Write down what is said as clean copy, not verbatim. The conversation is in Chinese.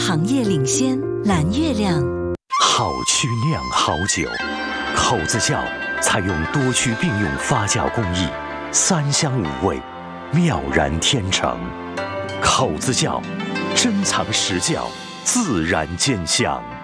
行业领先，蓝月亮。 好曲酿好酒，口子窖采用多区并用发酵工艺，3香5味，妙然天成。口子窖珍藏实窖，自然见香。